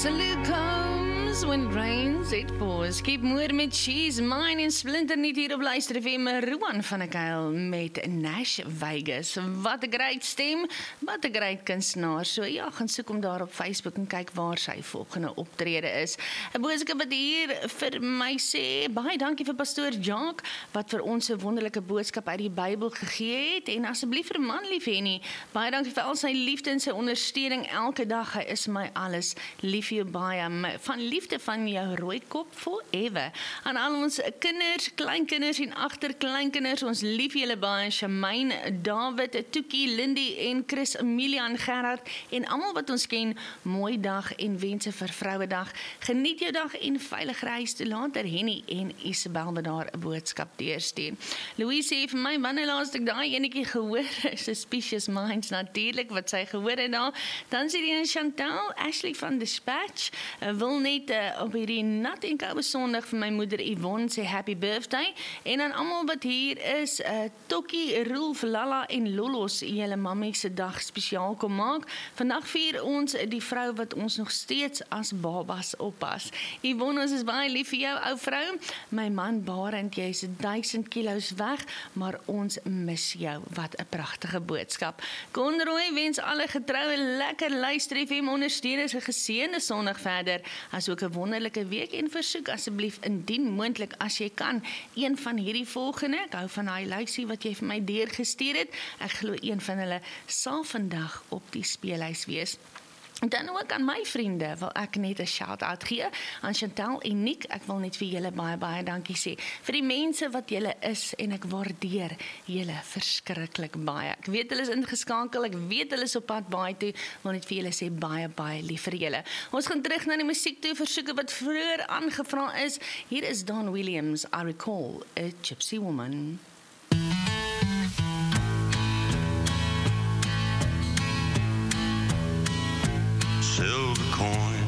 Salute comes when it rains, it pours. Keep moer met cheese, mine en splinter niet hier op Luister FM. Roan van der Kuil met Nash Vegas. Wat 'n great stem, wat 'n great kunstenaar. So ja, gaan soek hom daar op Facebook en kyk waar sy volgende optrede is. 'n boodskap wat hier vir my sê, baie dankie vir pastoor Jacques, wat vir ons 'n wonderlike boodskap uit die Bybel gegee het. En asseblief vir 'n man lief hê nie. Baie dankie vir al sy liefde en sy ondersteuning elke dag. Hy is my alles. Lief jou baie, van liefde van jou rooi kop forever. Aan al ons kinders, kleinkinders en agterkleinkinders, ons lief julle baie, Shamaine, David, Tukie, Lindy en Chris, Emilian, Gerard en almal wat ons ken, mooi dag en wense vir Vrouedag. Geniet jou dag en veilig reis toe later. Henny en Isabel wat daar 'n boodskap deurstuur. Louise sê vir my, wanneer laas ek daai enetjie gehoor, Suspicious Minds natuurlik, wat sy gehoor het daar. Dan sê die Chantal, Ashley van Dispatch, wil net op hierdie nat en koue Sondag vir my moeder Yvonne sê happy birthday, en aan almal wat hier is, Tokkie, Rolf, Lala en Lolos, julle mammie se dag spesiaal kom maak. Vandag vier ons die vrou wat ons nog steeds as babas oppas. Yvonne, ons is baie lief vir jou, ou vrou. My man Barend, jy is 1000 kilos weg, maar ons mis jou. Wat 'n pragtige boodskap. Conroy wens alle getroue lekker Luister FM ondersteuners 'n geseënde Sondag verder, as ook 'n wonderlike week, en versoek asseblief indien moontlik as jy kan, een van hierdie volgende. Ek hou van daai lysie wat jy vir my deurgestuur het. Ek glo een van hulle sal vandag op die speelhuis wees. Dan ook aan my vriende wil ek net 'n shout-out gee, aan Chantal en Nick. Ek wil net vir julle baie dankie sê, vir die mense wat julle is, en ek waardeer julle verskriklik baie. Ek weet hulle is ingeskakel, ek weet hulle is op pad baie toe, wil net vir julle sê baie lief vir julle. Ons gaan terug na die musiek toe, versoeke wat vroeër aangevra is. Hier is Don Williams, I Recall a Gypsy Woman. Silver coin